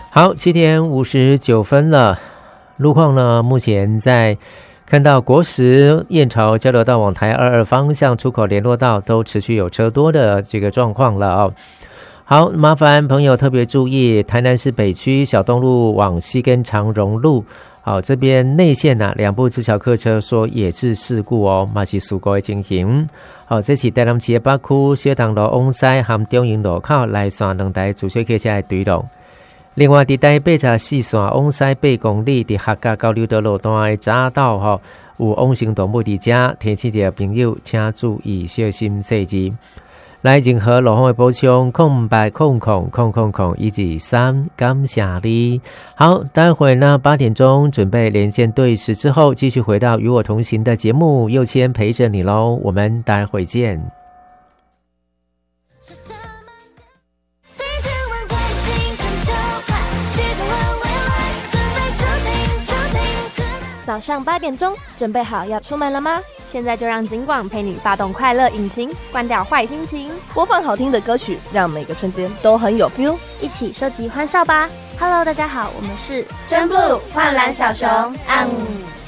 好，7:59了。路况呢，目前在看到国十燕巢交流道往台22方向出口联络道都持续有车多的这个状况了哦。好，麻烦朋友特别注意，台南市北区小东路往西跟长荣路，好，这边内线两部自小客车说也是事故哦，嘛是事故的情形。好，这是台南市北区小东路往西和中营路口来线两台自小客车的对撞。另外，在台北84线往西8公里，在客家交流道路段的匝道有往生动物伫遮，提醒的朋友请注意小心细致。来，任何路况的补充，0800000013，感谢你。好，待会呢8点钟准备连线对时之后，继续回到与我同行的节目，佑谦陪着你喽，我们待会见。 早上8点钟，准备好要出门了吗？现在就让警广陪你发动快乐引擎，关掉坏心情， 播放好听的歌曲，让每个瞬间都很有 feel， 一起收集欢笑吧。Hello， 大家好，我们是真 blue 幻蓝小熊，